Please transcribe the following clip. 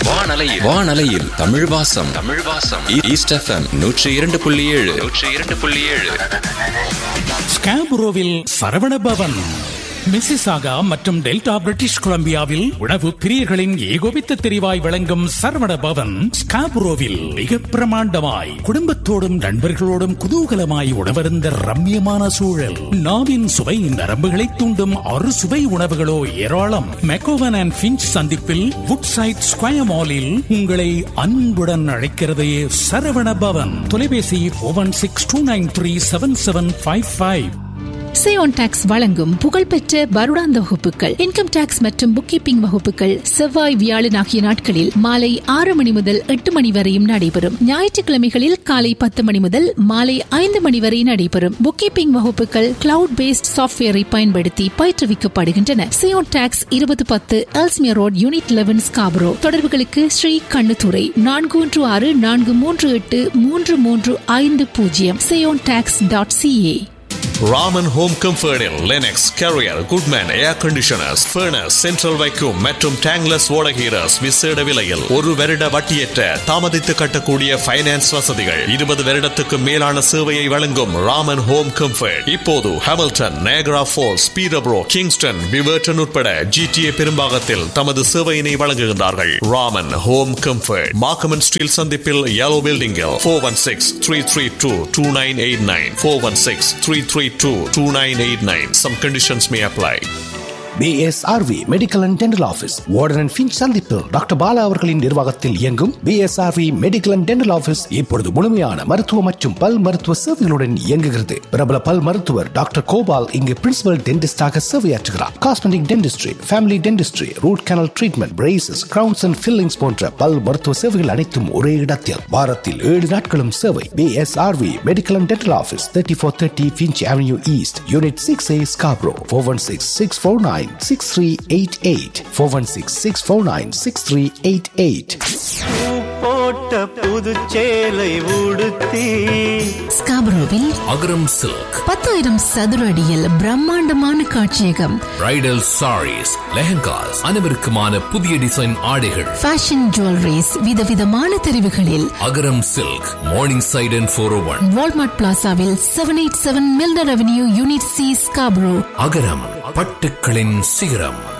வானலையில் தமிழ் வாசம் east FM 102.7 ஸ்காபுரோவில் Saravana Pawan, Mississauga மற்றும் டெல்டா பிரிட்டிஷ் கொலம்பியாவில் உணவு பிரியர்களின் ஏகோபித்த தெரிவாய் வழங்கும் சரவண பவன் ஸ்காபுரோவில் மிக பிரமாண்டமாய் குடும்பத்தோடும் நண்பர்களோடும் குதூகலமாய் உணவருந்த ரம்மியமான சூழல். நாவின் சுவை நரம்புகளை தூண்டும் அறு சுவை உணவுகளோ ஏராளம். மெக்கோவன் அண்ட் பிஞ்ச் சந்திப்பில் வுட்சைட் ஸ்கொயர் மாலில் உங்களை அன்புடன் அழைக்கிறது சரவண பவன். தொலைபேசி 4162937755. சேயோன் டாக்ஸ் வழங்கும் புகழ்பெற்ற வருடாந்த வகுப்புகள், இன்கம் டாக்ஸ் மற்றும் புக் கீப்பிங் வகுப்புகள் செவ்வாய் வியாழன் ஆகிய நாட்களில் மாலை 6 மணி முதல் 8 மணி வரையும் நடைபெறும். ஞாயிற்றுக்கிழமைகளில் காலை 10 மணி முதல் மாலை 5 மணி வரை நடைபெறும். புக் கீப்பிங் வகுப்புகள் கிளவுட் பேஸ்ட் சாஃப்ட்வேரை பயன்படுத்தி பயிற்றுவிக்கப்படுகின்றன. Seyon tax 2010 Ellesmere road, unit 11, Scarborough. தொடர்புகளுக்கு Sri Kannuthurai 4164383350 seontax.ca. Raman home கம்ஃபர்டில் Linux, carrier, Goodman ஏர் கண்டிஷனர்ஸ், ஃபர்னஸ், சென்ட்ரல் வைக்யூம் மற்றும் டேங்லஸ் ஓடகீரஸ் விசேட விலையில் 1 வருட வட்டியற்ற தாமதித்து கட்டக்கூடிய ஃபைனான்ஸ் வசதிகள். 20 வருடத்துக்கு மேலான சேவையை வழங்கும் ராமன் ஹோம் கம்ஃபர்ட் இப்போது ஹாமில்டன், நையகரா ஃபால்ஸ், பீரப்ரோ, கிங்ஸ்டன், விவர்டன் உட்பட GTA பெரும்பாகத்தில் தமது சேவையினை வழங்குகின்றார்கள். ராமன் ஹோம் கம்ஃபர்ட் மார்க்கம் ஸ்டீல் சந்திப்பில் yellow பில்டிங்கில் 416-332-2989 416-332-2989. Some conditions may apply. BSRV medical and dental office, warden and Finch சந்திப்பில் டாக்டர் பாலா அவர்களின் நிர்வாகத்தில் இயங்கும் BSRV medical and dental office இப்பொழுது முழுமையான மருத்துவ மற்றும் பல் மருத்துவ சேவைகளுடன் இயங்குகிறது. பிரபல பல் மருத்துவர் டாக்டர் கோபால் இங்கு principal டென்டிஸ்டாக சேவையாற்றுகிறார். Cosmetic dentistry, family dentistry, root canal treatment, braces, crowns and fillings போன்ற பல் மருத்துவ சேவைகள் அனைத்தும் ஒரே இடத்தில். வாரத்தில் 7 நாட்களும் சேவை. BSRV medical and dental office, 3430 Finch Avenue East, Unit 6A, Scarborough. 416-649-6388 416-649-6388. போட்ட புதுச்சேலை உடுத்தி ஸ்காபரோவில் அகரம் சில்க் 10,000 சதுர அடியில் பிரம்மாண்டமான காட்சியகம். பிரைடல் சாரீஸ், லெஹங்காஸ், அனைவருக்குமான புதிய டிசைன் ஆடைகள், ஃபேஷன் ஜுவல்லரிஸ், விதவிதமான தெரிவுகளில். அகரம் silk, morning side and 401 Walmart பிளாசாவில் 787 மில்டர் avenue, unit C, Scarborough. அகரம் பட்டுக்களின் சிகரம்.